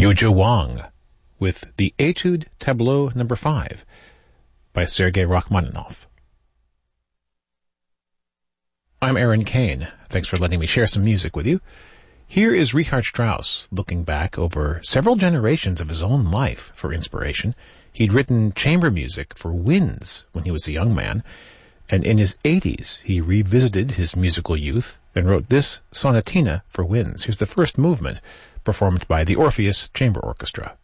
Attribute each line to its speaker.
Speaker 1: Yuzhi Wang with the Etude Tableau No. 5 by Sergei Rachmaninoff. I'm Aaron Kane. Thanks for letting me share some music with you. Here is Richard Strauss looking back over several generations of his own life for inspiration. He'd written chamber music for winds when he was a young man, and in his 80s he revisited his musical youth and wrote this sonatina for winds. Here's the first movement, performed by the Orpheus Chamber Orchestra.